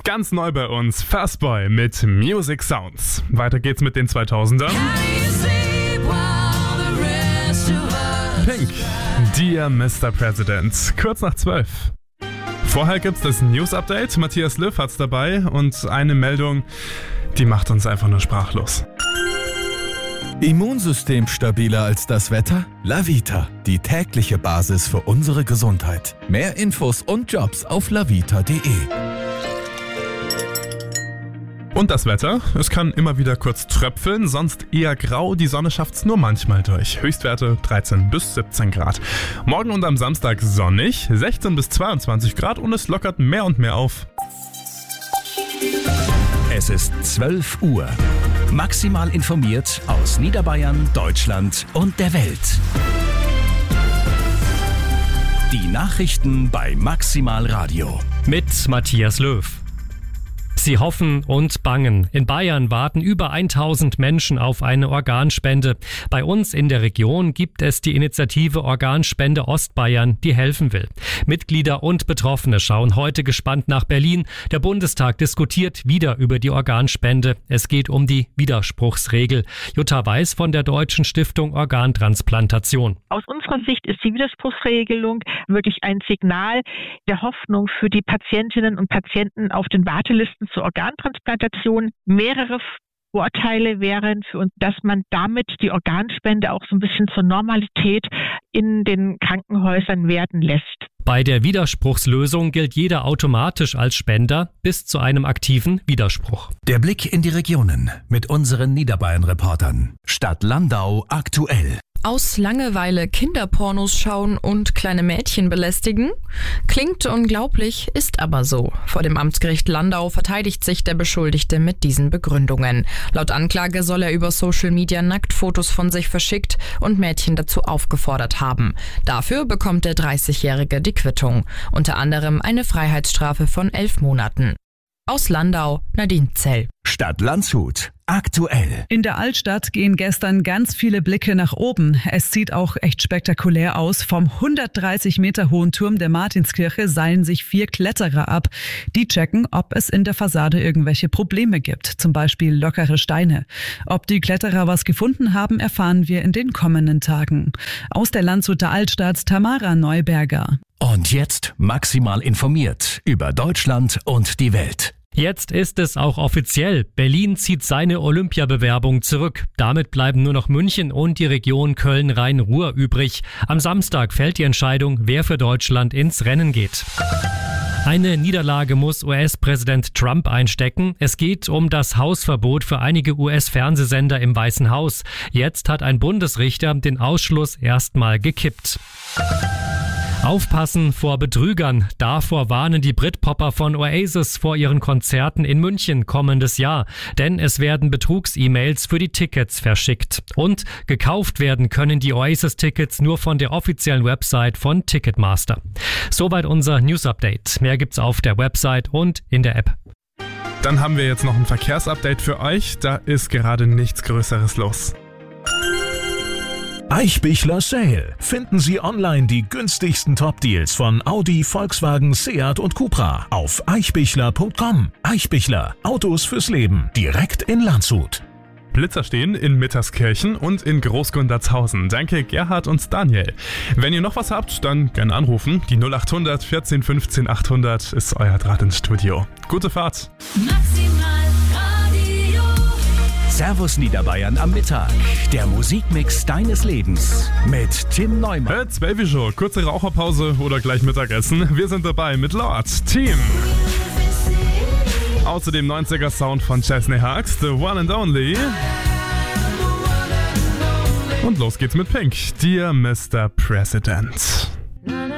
Ganz neu bei uns, Fastboy mit Music Sounds. Weiter geht's mit den 2000ern. Pink, Dear Mr. President, kurz nach 12. Vorher gibt's das News-Update, Matthias Löw hat's dabei und eine Meldung, die macht uns einfach nur sprachlos. Immunsystem stabiler als das Wetter? Lavita, die tägliche Basis für unsere Gesundheit. Mehr Infos und Jobs auf lavita.de. Und das Wetter? Es kann immer wieder kurz tröpfeln, sonst eher grau. Die Sonne schafft's nur manchmal durch. Höchstwerte 13 bis 17 Grad. Morgen und am Samstag sonnig, 16 bis 22 Grad und es lockert mehr und mehr auf. Es ist 12 Uhr. Maximal informiert aus Niederbayern, Deutschland und der Welt. Die Nachrichten bei Maximal Radio. Mit Matthias Löw. Sie hoffen und bangen. In Bayern warten über 1000 Menschen auf eine Organspende. Bei uns in der Region gibt es die Initiative Organspende Ostbayern, die helfen will. Mitglieder und Betroffene schauen heute gespannt nach Berlin. Der Bundestag diskutiert wieder über die Organspende. Es geht um die Widerspruchsregel. Jutta Weiß von der Deutschen Stiftung Organtransplantation. Aus unserer Sicht ist die Widerspruchsregelung wirklich ein Signal der Hoffnung für die Patientinnen und Patienten auf den Wartelisten zur Organtransplantation. Mehrere Vorteile wären für uns, dass man damit die Organspende auch so ein bisschen zur Normalität in den Krankenhäusern werden lässt. Bei der Widerspruchslösung gilt jeder automatisch als Spender bis zu einem aktiven Widerspruch. Der Blick in die Regionen mit unseren Niederbayern-Reportern. Stadt Landau aktuell. Aus Langeweile Kinderpornos schauen und kleine Mädchen belästigen? Klingt unglaublich, ist aber so. Vor dem Amtsgericht Landau verteidigt sich der Beschuldigte mit diesen Begründungen. Laut Anklage soll er über Social Media Nacktfotos von sich verschickt und Mädchen dazu aufgefordert haben. Dafür bekommt der 30-Jährige die Quittung. Unter anderem eine Freiheitsstrafe von 11 Monaten. Aus Landau, Nadine Zell. Stadt Landshut aktuell. In der Altstadt gehen gestern ganz viele Blicke nach oben. Es sieht auch echt spektakulär aus. Vom 130 Meter hohen Turm der Martinskirche seilen sich 4 Kletterer ab. Die checken, ob es in der Fassade irgendwelche Probleme gibt, zum Beispiel lockere Steine. Ob die Kletterer was gefunden haben, erfahren wir in den kommenden Tagen. Aus der Landshuter Altstadt Tamara Neuberger. Und jetzt maximal informiert über Deutschland und die Welt. Jetzt ist es auch offiziell. Berlin zieht seine Olympiabewerbung zurück. Damit bleiben nur noch München und die Region Köln-Rhein-Ruhr übrig. Am Samstag fällt die Entscheidung, wer für Deutschland ins Rennen geht. Eine Niederlage muss US-Präsident Trump einstecken. Es geht um das Hausverbot für einige US-Fernsehsender im Weißen Haus. Jetzt hat ein Bundesrichter den Ausschluss erstmal gekippt. Aufpassen vor Betrügern. Davor warnen die Britpopper von Oasis vor ihren Konzerten in München kommendes Jahr. Denn es werden Betrugs-E-Mails für die Tickets verschickt. Und gekauft werden können die Oasis-Tickets nur von der offiziellen Website von Ticketmaster. Soweit unser News-Update. Mehr gibt's auf der Website und in der App. Dann haben wir jetzt noch ein Verkehrsupdate für euch. Da ist gerade nichts Größeres los. Eichbichler Sale. Finden Sie online die günstigsten Top-Deals von Audi, Volkswagen, Seat und Cupra auf eichbichler.com. Eichbichler. Autos fürs Leben. Direkt in Landshut. Blitzer stehen in Mitterskirchen und in Großgundertshausen. Danke Gerhard und Daniel. Wenn ihr noch was habt, dann gerne anrufen. Die 0800 14 15 800 ist euer Draht ins Studio. Gute Fahrt. Servus Niederbayern am Mittag. Der Musikmix deines Lebens mit Tim Neumann. 12 Uhr, kurze Raucherpause oder gleich Mittagessen. Wir sind dabei mit Lord, Team. Außerdem 90er Sound von Chesney Hawkes, The One and Only. Und los geht's mit Pink, Dear Mr. President.